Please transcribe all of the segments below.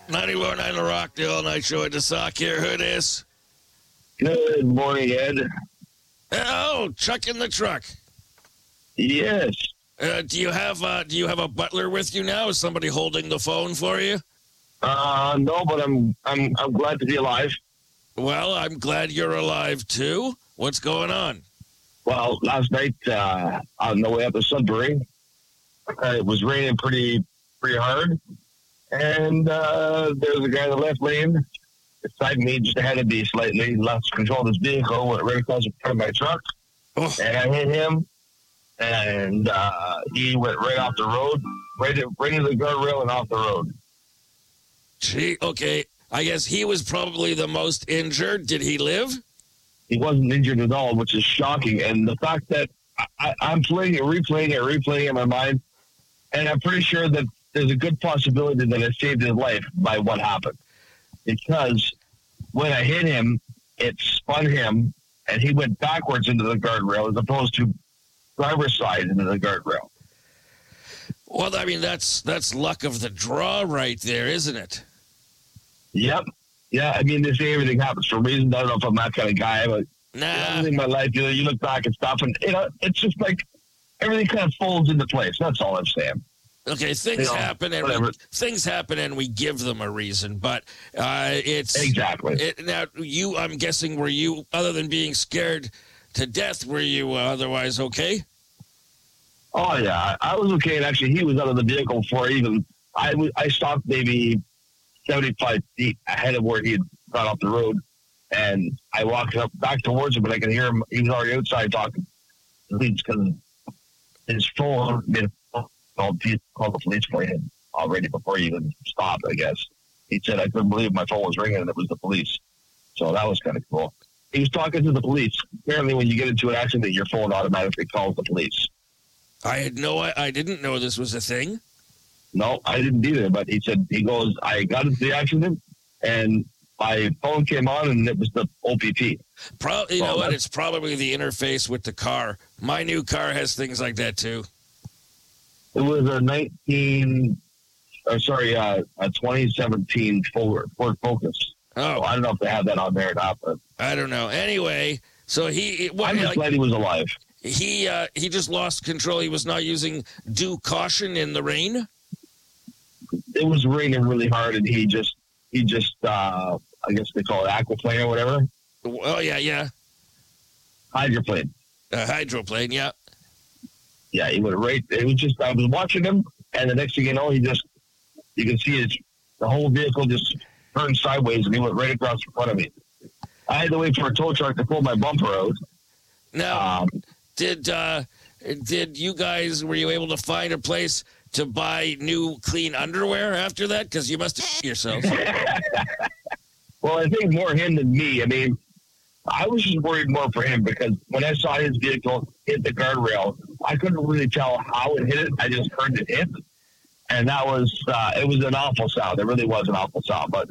91.9 The Rock, the all-night show at the Sock here. Who this? Good morning, Ed. Oh, Chuck in the truck. Yes. Do you have a butler with you now? Is somebody holding the phone for you? No, but I'm glad to be alive. Well, I'm glad you're alive too. What's going on? Well, last night on the way up to Sudbury, it was raining pretty hard, and there was a guy in the left lane beside me, just ahead of me slightly, lost control of his vehicle, went right across the front of my truck, and I hit him, and he went right off the road, right into the guardrail and off the road. Gee, okay. I guess he was probably the most injured. Did he live? He wasn't injured at all, which is shocking. And the fact that I'm replaying it in my mind, and I'm pretty sure that there's a good possibility that I saved his life by what happened. Because when I hit him, it spun him, and he went backwards into the guardrail as opposed to driver's side into the guardrail. Well, I mean, that's luck of the draw right there, isn't it? Yep. Yeah, I mean, they say everything happens for a reason. I don't know if I'm that kind of guy, but in my life, you look back and stuff, and it's just like everything kind of folds into place. That's all I'm saying. Okay, things happen, and we give them a reason, but it's exactly. Now, I'm guessing, were you, other than being scared to death, were you otherwise okay? Oh yeah, I was okay, and actually, he was out of the vehicle before I stopped maybe 75 feet ahead of where he had got off the road, and I walked up back towards him, but I could hear him. He was already outside talking to the police because his phone called the police for him already before he even stopped, I guess. He said, I couldn't believe my phone was ringing and it was the police. So that was kind of cool. He was talking to the police. Apparently, when you get into an accident, your phone automatically calls the police. I didn't know this was a thing. No, I didn't either, but he goes, I got into the accident, and my phone came on, and it was the OPP. You know what? It's probably the interface with the car. My new car has things like that, too. It was a 2017 Ford Focus. Oh. So I don't know if they have that on there or not, but I don't know. Anyway, so I'm just glad he was alive. He just lost control. He was not using due caution in the rain. It was raining really hard, and he just I guess they call it aquaplane or whatever. Oh yeah. Hydroplane. Hydroplane, yeah. Yeah, he went right. It was just I was watching him, and the next thing you know, you can see the whole vehicle just turned sideways, and he went right across in front of me. I had to wait for a tow truck to pull my bumper out. Now, did you guys, were you able to find a place to buy new clean underwear after that? Because you must have yourself. Well, I think more him than me. I mean, I was just worried more for him because when I saw his vehicle hit the guardrail, I couldn't really tell how it hit it. I just heard it hit. And that was, it was an awful sound. It really was an awful sound. But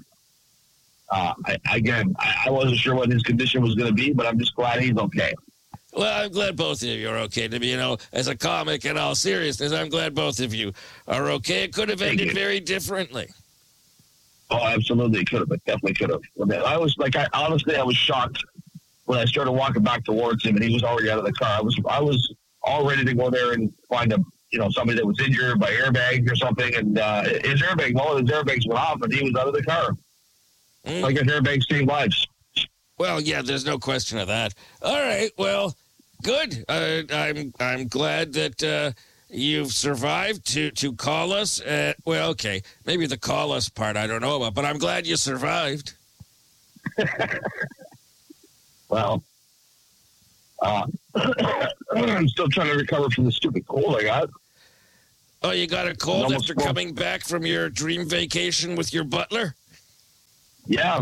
I wasn't sure what his condition was going to be, but I'm just glad he's okay. Well, I'm glad both of you are okay. To be, as a comic, in all seriousness, I'm glad both of you are okay. It could have ended very differently. Oh, absolutely, it could have. It definitely could have. I was I was shocked when I started walking back towards him, and he was already out of the car. I was all ready to go there and find somebody that was injured by airbag or something, and his airbags went off, and he was out of the car. I guess airbags save lives. Well, yeah, there's no question of that. All right, well, good. I'm glad that you've survived to call us. Well, okay, maybe the call us part I don't know about, but I'm glad you survived. Well, I'm still trying to recover from the stupid cold I got. Oh, you got a cold after coming back from your dream vacation with your butler? Yeah.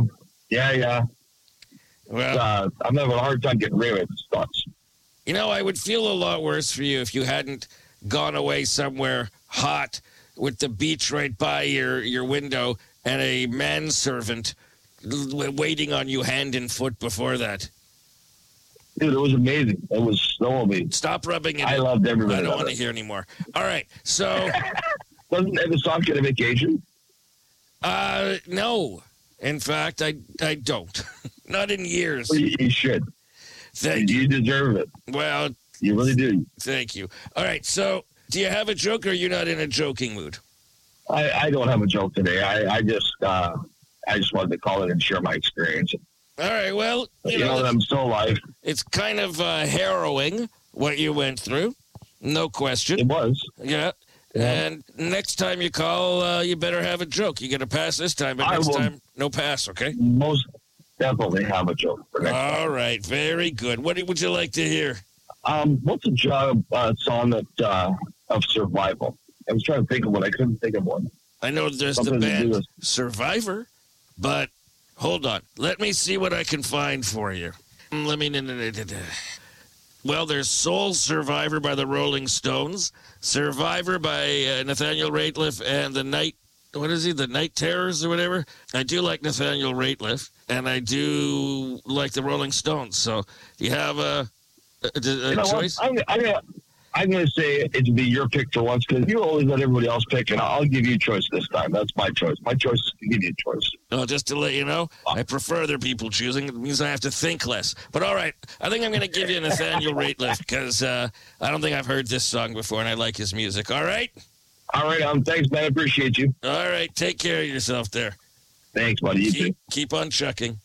Well, I'm having a hard time getting rid of it. It sucks. I would feel a lot worse for you if you hadn't gone away somewhere hot with the beach right by your window and a manservant waiting on you hand and foot before that. Dude, it was amazing. It was so amazing. Stop rubbing it. I loved every minute. I don't want to hear anymore. All right, so wasn't Evan Sock get a vacation? No. In fact, I don't. Not in years. You should. Thank you. You deserve it. Well, You really do. thank you. All right, so do you have a joke, or are you not in a joking mood? I don't have a joke today. I just wanted to call in and share my experience. All right, well, You know that I'm still alive. it's kind of harrowing what you went through. No question. It was. Yeah. And next time you call, you better have a joke. You get a pass this time, but I next will. time, no pass, okay? Most definitely have a joke for next time. All right, very good. What would you like to hear? What's a song that of survival? I was trying to think of one. I couldn't think of one. I know there's Something the to do band with- Survivor, but hold on. Let me see what I can find for you. Let me... Well, there's Soul Survivor by the Rolling Stones, Survivor by Nathaniel Rateliff, and the Night Terrors or whatever. I do like Nathaniel Rateliff, and I do like the Rolling Stones. So do you have a You know what? choice? I'm going to say it'd be your pick for once because you always let everybody else pick, and I'll give you a choice this time. That's my choice. My choice is to give you a choice. Oh, just to let you know, I prefer other people choosing. It means I have to think less. But all right, I think I'm going to give you Nathaniel Rateliff because I don't think I've heard this song before, and I like his music. All right? All right, thanks, man. I appreciate you. All right, take care of yourself there. Thanks, buddy. You too. Keep on chucking.